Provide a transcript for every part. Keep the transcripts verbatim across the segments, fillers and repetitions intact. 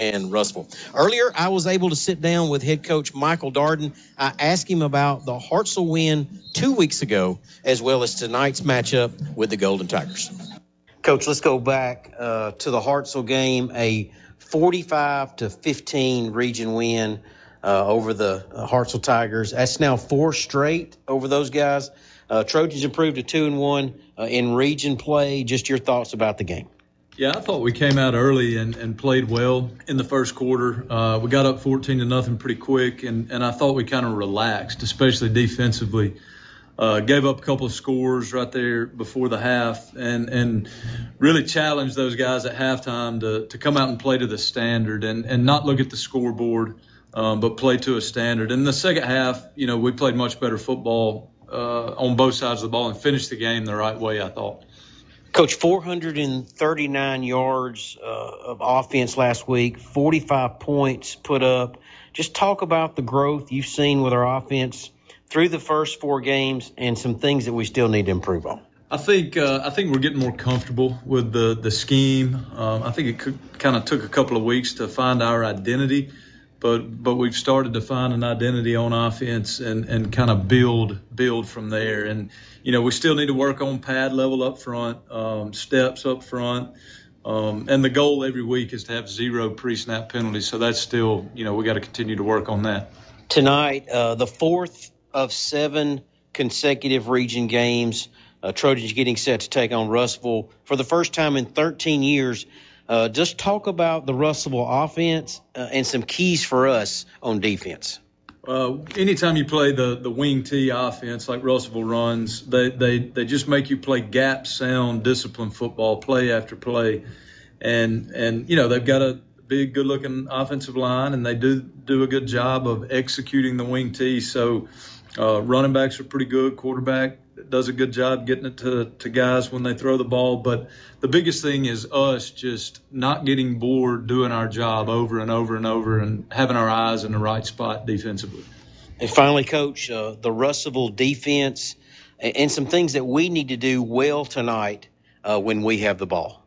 and Russellville. Earlier, I was able to sit down with head coach Michael Darden. I asked him about the Hartselle win two weeks ago, as well as tonight's matchup with the Golden Tigers. Coach, let's go back uh, to the Hartselle game, a forty-five to fifteen region win uh, over the uh, Hartselle Tigers. That's now four straight over those guys. Uh, Trojans improved to two and one uh, in region play. Just your thoughts about the game. Yeah, I thought we came out early and, and played well in the first quarter. Uh, we got up fourteen to nothing pretty quick, and, and I thought we kind of relaxed, especially defensively. Uh, gave up a couple of scores right there before the half, and, and really challenged those guys at halftime to, to come out and play to the standard and, and not look at the scoreboard, um, but play to a standard. In the second half, you know, we played much better football uh, on both sides of the ball and finished the game the right way, I thought. Coach, four hundred thirty-nine yards uh, of offense last week, forty-five points put up. Just talk about the growth you've seen with our offense through the first four games and some things that we still need to improve on. I think uh, I think we're getting more comfortable with the the scheme. Um, I think it kind of took a couple of weeks to find our identity, but but we've started to find an identity on offense and, and kind of build build from there. And you know, we still need to work on pad level up front, um, steps up front, um, and the goal every week is to have zero pre-snap penalties. So that's still, you know, we got to continue to work on that. Tonight, uh, the fourth of seven consecutive region games. Uh, Trojans getting set to take on Russellville for the first time in thirteen years. Uh, just talk about the Russellville offense uh, and some keys for us on defense. Uh, anytime you play the, the wing T offense like Russellville runs, they, they, they just make you play gap, sound, disciplined football, play after play. And, and you know, they've got a big, good-looking offensive line, and they do do a good job of executing the wing T. So uh, running backs are pretty good. Quarterback does a good job getting it to, to guys when they throw the ball. But the biggest thing is us just not getting bored doing our job over and over and over and having our eyes in the right spot defensively. And finally, Coach, uh, the Russellville defense and, and some things that we need to do well tonight uh, when we have the ball.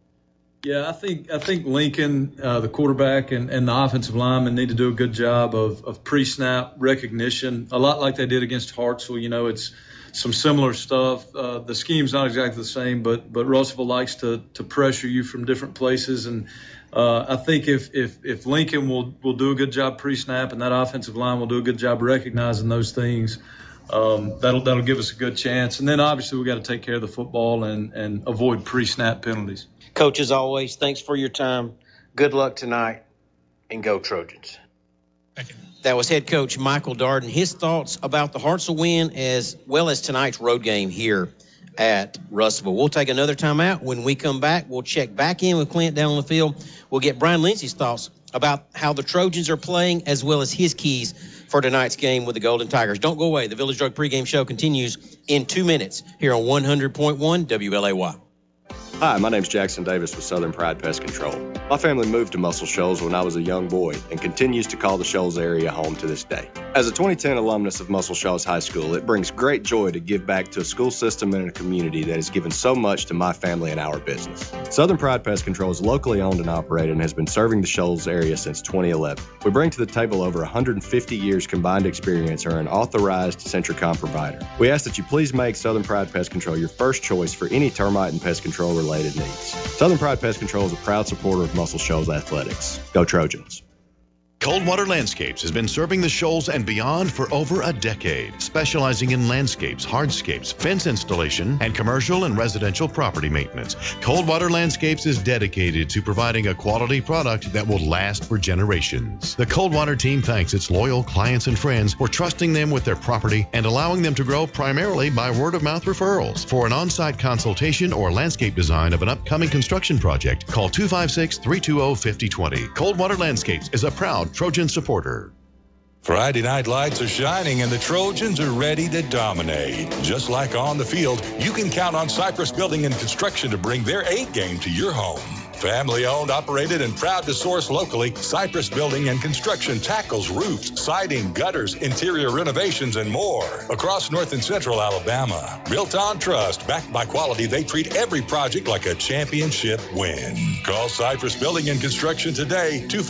Yeah, I think I think Lincoln, uh, the quarterback, and, and the offensive linemen need to do a good job of, of pre-snap recognition, a lot like they did against Hartselle. You know, it's some similar stuff. Uh, the scheme's not exactly the same, but but Russellville likes to to pressure you from different places. And uh, I think if, if if Lincoln will will do a good job pre-snap and that offensive line will do a good job recognizing those things, um, that'll that'll give us a good chance. And then obviously we got to take care of the football and, and avoid pre-snap penalties. Coach, as always, thanks for your time. Good luck tonight, and go Trojans. Thank you. That was head coach Michael Darden. His thoughts about the Hartselle win as well as tonight's road game here at Russellville. We'll take another timeout. When we come back, we'll check back in with Clint down on the field. We'll get Brian Lindsay's thoughts about how the Trojans are playing as well as his keys for tonight's game with the Golden Tigers. Don't go away. The Village Drug pregame show continues in two minutes here on one hundred point one W L A Y. Hi, my name's Jackson Davis with Southern Pride Pest Control. My family moved to Muscle Shoals when I was a young boy and continues to call the Shoals area home to this day. As a twenty ten alumnus of Muscle Shoals High School, it brings great joy to give back to a school system and a community that has given so much to my family and our business. Southern Pride Pest Control is locally owned and operated and has been serving the Shoals area since twenty eleven. We bring to the table over one hundred fifty years combined experience and are an authorized Centricom provider. We ask that you please make Southern Pride Pest Control your first choice for any termite and pest control related needs. Southern Pride Pest Control is a proud supporter of Muscle Shoals Athletics. Go Trojans. Coldwater Landscapes has been serving the Shoals and beyond for over a decade, specializing in landscapes, hardscapes, fence installation, and commercial and residential property maintenance. Coldwater Landscapes is dedicated to providing a quality product that will last for generations. The Coldwater team thanks its loyal clients and friends for trusting them with their property and allowing them to grow primarily by word-of-mouth referrals. For an on-site consultation or landscape design of an upcoming construction project, call two five six, three two zero, five zero two zero. Coldwater Landscapes is a proud Trojan supporter. Friday night lights are shining and the Trojans are ready to dominate. Just like on the field, you can count on Cypress Building and Construction to bring their A game to your home. Family owned, operated, and proud to source locally, Cypress Building and Construction tackles roofs, siding, gutters, interior renovations, and more. Across North and Central Alabama. Built on trust, backed by quality, they treat every project like a championship win. Call Cypress Building and Construction today, two